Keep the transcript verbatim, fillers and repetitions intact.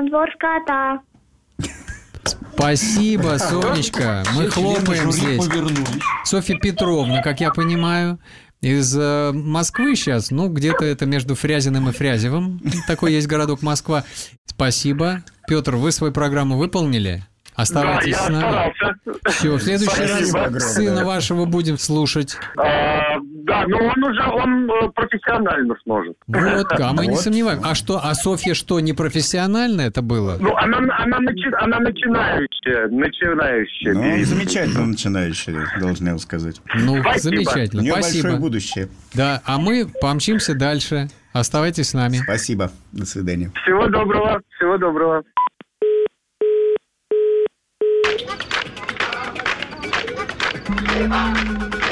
на двор кота. Спасибо, Сонечка. Мы хлопаем здесь. Софья Петровна, как я понимаю, из э, Москвы сейчас, ну, где-то это между Фрязиным и Фрязевым. Такой есть городок Москва. Спасибо. Петр, вы свою программу выполнили? Оставайтесь да, с нами. Все, в следующий Спасибо раз огромное. сына вашего будем слушать. А, да, но он уже он э, профессионально сможет. Вот, а мы не Вот. сомневаемся. А что, а Софья что, не профессионально это было? Ну, она, она, начи- она начинающая, начинающая. Ну, певица. замечательно начинающая, должен я сказать. Ну, Спасибо. У замечательно. нее Спасибо. большое будущее. Да, а мы помчимся дальше. Оставайтесь с нами. Спасибо. До свидания. Всего доброго, всего доброго. Thank you.